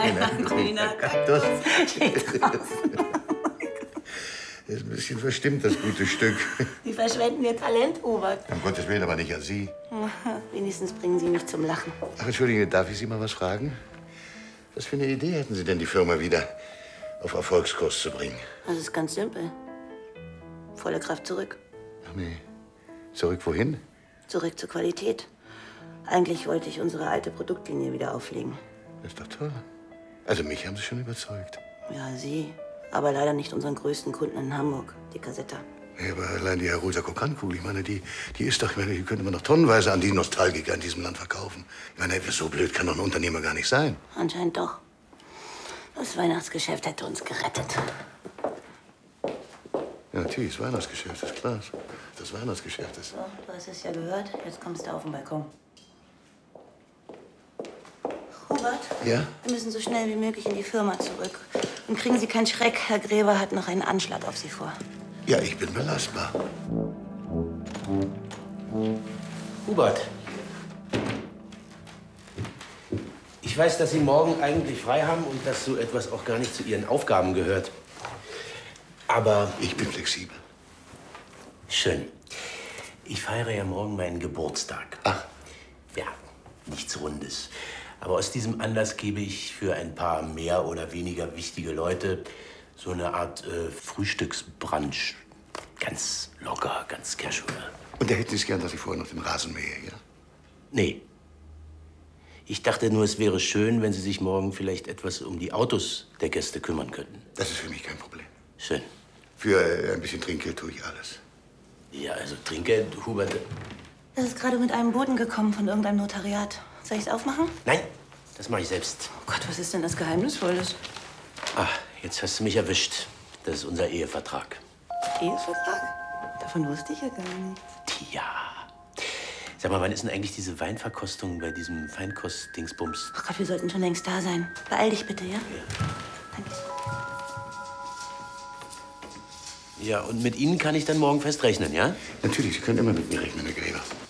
grüner Kaktus. Das ist ein bisschen verstimmt, das gute Stück. Sie verschwenden Ihr Talent, Hubert. Um Gottes Willen, aber nicht an Sie. Wenigstens bringen Sie mich zum Lachen. Ach, entschuldige, darf ich Sie mal was fragen? Was für eine Idee hätten Sie denn, die Firma wieder auf Erfolgskurs zu bringen? Das ist ganz simpel. Volle Kraft zurück. Ach nee. Zurück wohin? Zurück zur Qualität. Eigentlich wollte ich unsere alte Produktlinie wieder auflegen. Das ist doch toll. Also mich haben Sie schon überzeugt. Ja, Sie. Aber leider nicht unseren größten Kunden in Hamburg, die Casetta. Ja, aber allein die Rosa Kokankugel, ich meine, die ist doch, ich meine, die könnte man noch tonnenweise an die Nostalgiker in diesem Land verkaufen. Ich meine, so blöd kann doch ein Unternehmer gar nicht sein. Anscheinend doch. Das Weihnachtsgeschäft hätte uns gerettet. Ja, natürlich, das Weihnachtsgeschäft, ist klar. Das Weihnachtsgeschäft ist... So, du hast es ja gehört. Jetzt kommst du auf den Balkon. Hubert? Ja? Wir müssen so schnell wie möglich in die Firma zurück. Und kriegen Sie keinen Schreck, Herr Gräber hat noch einen Anschlag auf Sie vor. Ja, ich bin belastbar. Hubert. Ich weiß, dass Sie morgen eigentlich frei haben und dass so etwas auch gar nicht zu Ihren Aufgaben gehört. Aber... Ich bin flexibel. Schön. Ich feiere ja morgen meinen Geburtstag. Ach. Ja, nichts Rundes. Aber aus diesem Anlass gebe ich für ein paar mehr oder weniger wichtige Leute so eine Art Frühstücksbrunch. Ganz locker, ganz casual. Und da hätten Sie es gern, dass ich vorher noch den Rasen mähe, ja? Nee. Ich dachte nur, es wäre schön, wenn Sie sich morgen vielleicht etwas um die Autos der Gäste kümmern könnten. Das ist für mich kein Problem. Schön. Für ein bisschen Trinkgeld tue ich alles. Ja, also Trinkgeld, Hubert. Das ist gerade mit einem Boten gekommen von irgendeinem Notariat. Soll ich es aufmachen? Nein, das mache ich selbst. Oh Gott, was ist denn das Geheimnisvolles? Ah, jetzt hast du mich erwischt. Das ist unser Ehevertrag. Ehevertrag? Davon wusste ich ja gar nichts. Tja. Sag mal, wann ist denn eigentlich diese Weinverkostung bei diesem Feinkost-Dingsbums? Ach Gott, wir sollten schon längst da sein. Beeil dich bitte, ja? Ja. Danke. Ja, und mit Ihnen kann ich dann morgen fest rechnen, ja? Natürlich, Sie können immer mit mir rechnen, Herr Gräber.